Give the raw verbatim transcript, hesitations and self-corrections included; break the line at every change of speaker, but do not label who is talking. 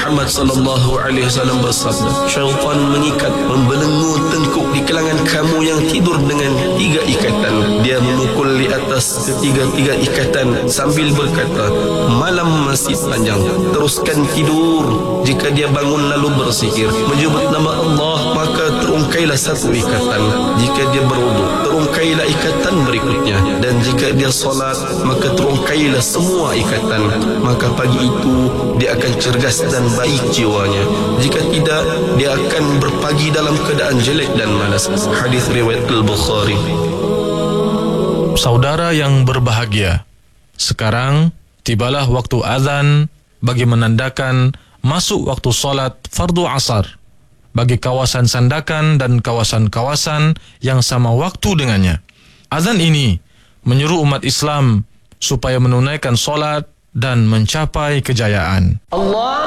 Muhammad sallallahu alaihi wasallam bersabda, syaitan mengikat, membelenggu tengkuk di kalangan kamu yang tidur dengan tiga ikatan. Dia memukul di atas ketiga-tiga ikatan sambil berkata, malam masih panjang, teruskan tidur. Jika dia bangun lalu berzikir, menyebut nama Allah, maka terungkailah satu ikatan. Jika dia berwuduk, terungkailah ikatan berikutnya. Dan jika dia solat, maka terungkailah semua ikatan. Maka pagi itu dia akan cergas dan baik jiwanya. Jika tidak, dia akan berpagi dalam keadaan jelek dan malas. Hadis riwayat Al-Bukhari.
Saudara yang berbahagia, sekarang tibalah waktu azan bagi menandakan masuk waktu solat fardu asar bagi kawasan Sandakan dan kawasan-kawasan yang sama waktu dengannya. Azan ini menyuruh umat Islam supaya menunaikan solat dan mencapai kejayaan. Allah